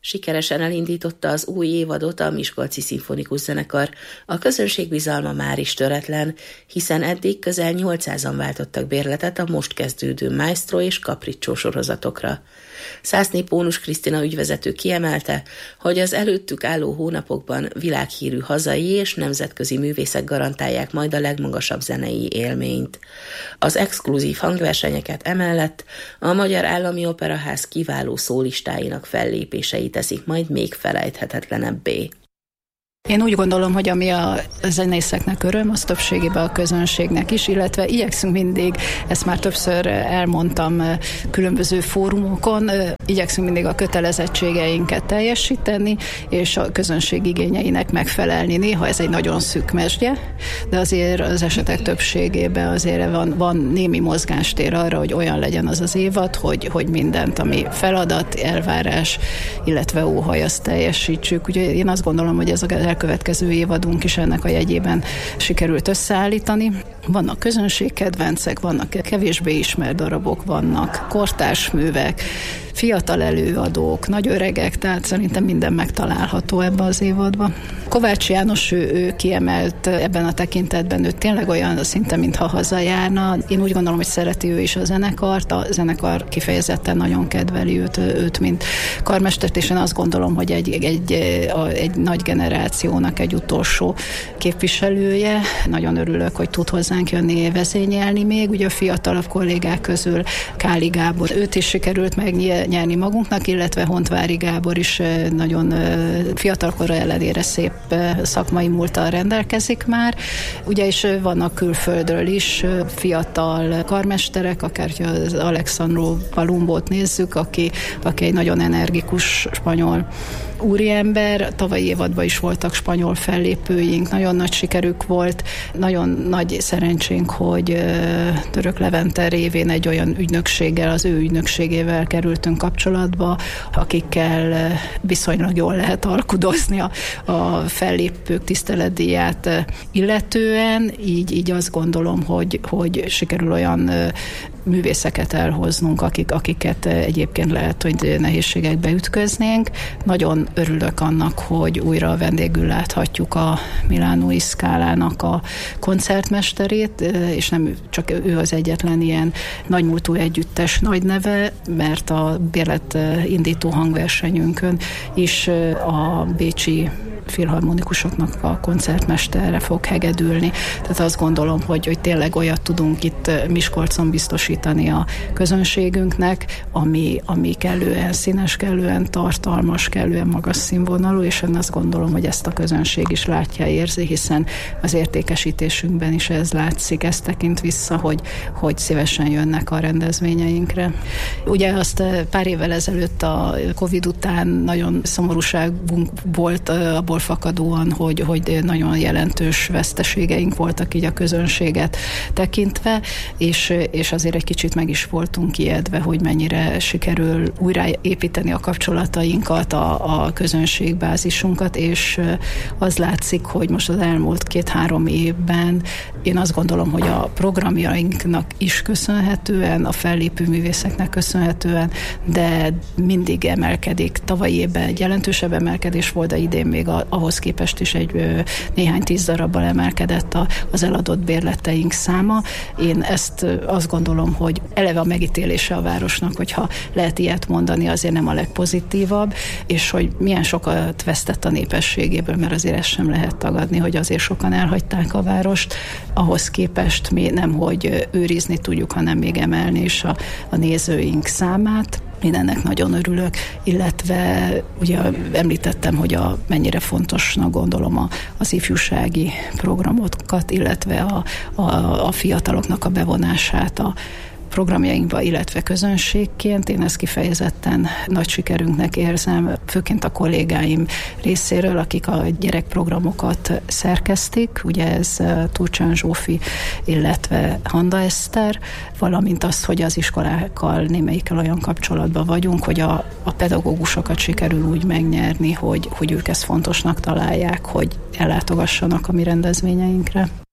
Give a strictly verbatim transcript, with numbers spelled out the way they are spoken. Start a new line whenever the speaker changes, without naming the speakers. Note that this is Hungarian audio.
Sikeresen elindította az új évadot a Miskolci Szimfonikus Zenekar. A közönség bizalma már is töretlen, hiszen eddig közel nyolcszázan váltottak bérletet a most kezdődő Maestro és Capriccio sorozatokra. Szászné Pónus Krisztina ügyvezető kiemelte, hogy az előttük álló hónapokban világhírű hazai és nemzetközi művészek garantálják majd a legmagasabb zenei élményt. Az exkluzív hangversenyeket emellett a Magyar Állami Operaház kiváló szólistáinak fellépései teszik majd még felejthetetlenebbé.
Én úgy gondolom, hogy ami a zenészeknek öröm, az többségében a közönségnek is, illetve igyekszünk mindig, ezt már többször elmondtam különböző fórumokon, igyekszünk mindig a kötelezettségeinket teljesíteni, és a közönség igényeinek megfelelni. Néha ez egy nagyon szűk mesdje, de azért az esetek többségében azért van, van némi mozgástér arra, hogy olyan legyen az az évad, hogy, hogy mindent, ami feladat, elvárás, illetve óhaj, azt teljesítsük. Ugye én azt gondolom, hogy ez a elkövetkező évadunk is ennek a jegyében sikerült összeállítani. Vannak közönségkedvencek, vannak kevésbé ismert darabok, vannak kortárs művek, fiatal előadók, nagy öregek, tehát szerintem minden megtalálható ebben az évadban. Kovács János, ő, ő kiemelt ebben a tekintetben, ő tényleg olyan szinte, mintha hazajárna. Én úgy gondolom, hogy szereti ő is a zenekart, a zenekar kifejezetten nagyon kedveli őt, őt mint karmestert, és én azt gondolom, hogy egy, egy, egy nagy generációnak egy utolsó képviselője. Nagyon örülök, hogy tud hozzánk jönni vezényelni még. Ugye a fiatalabb kollégák közül Káli Gábor, őt is sikerült megnyerni magunknak, illetve Hontvári Gábor is nagyon fiatalkora ellenére szép szakmai múlttal rendelkezik már. Ugye is vannak külföldről is fiatal karmesterek, akár az Alexandro Palumbót nézzük, aki, aki egy nagyon energikus spanyol úriember. Tavalyi évadban is voltak spanyol fellépőink, nagyon nagy sikerük volt, nagyon nagy szerencsénk, hogy Török Levente révén egy olyan ügynökséggel, az ő ügynökségével kerültünk kapcsolatba, akikkel viszonylag jól lehet alkudozni a, a fellépők tiszteletdíját illetően, így, így azt gondolom, hogy, hogy sikerül olyan művészeket elhoznunk, akik, akiket egyébként lehet, hogy nehézségekbe ütköznénk. Nagyon örülök annak, hogy újra vendégül láthatjuk a Milánói Scala-nak a koncertmesterét, és nem csak ő az egyetlen ilyen nagymúltú együttes nagy neve, mert a bérlet indító hangversenyünkön is a bécsi filharmonikusoknak a koncertmesterre fog hegedülni. Tehát azt gondolom, hogy, hogy tényleg olyat tudunk itt Miskolcon biztosítani a közönségünknek, ami, ami kellően színes, kellően tartalmas, kellően magas színvonalú, és én azt gondolom, hogy ezt a közönség is látja, érzi, hiszen az értékesítésünkben is ez látszik, ez tekint vissza, hogy, hogy szívesen jönnek a rendezvényeinkre. Ugye azt pár évvel ezelőtt a Covid után nagyon szomorúságunk volt abból fakadóan, hogy, hogy nagyon jelentős veszteségeink voltak így a közönséget tekintve, és, és azért egy kicsit meg is voltunk ijedve, hogy mennyire sikerül újraépíteni a kapcsolatainkat, a, a közönségbázisunkat, és az látszik, hogy most az elmúlt két-három évben én azt gondolom, hogy a programjainknak is köszönhetően, a fellépő művészeknek köszönhetően, de mindig emelkedik. Tavalyi évben egy jelentősebb emelkedés volt, de idén még a, ahhoz képest is egy ö, néhány tíz darabbal emelkedett a, az eladott bérleteink száma. Én ezt ö, azt gondolom, hogy eleve a megítélése a városnak, hogyha lehet ilyet mondani, azért nem a legpozitívabb, és hogy milyen sokat vesztett a népességéből, mert azért ezt sem lehet tagadni, hogy azért sokan elhagyták a várost. Ahhoz képest mi nem, hogy őrizni tudjuk, hanem még emelni is a, a nézőink számát. Én ennek nagyon örülök, illetve ugye említettem, hogy a, mennyire fontosnak gondolom a, az ifjúsági programokat, illetve a, a, a fiataloknak a bevonását a programjainkba, illetve közönségként. Én ezt kifejezetten nagy sikerünknek érzem, főként a kollégáim részéről, akik a gyerekprogramokat szerkesztik, ugye ez Turcsán Zsófi, illetve Handa Eszter, valamint azt, hogy az iskolákkal némelyikkel olyan kapcsolatban vagyunk, hogy a, a pedagógusokat sikerül úgy megnyerni, hogy, hogy ők ezt fontosnak találják, hogy ellátogassanak a mi rendezvényeinkre.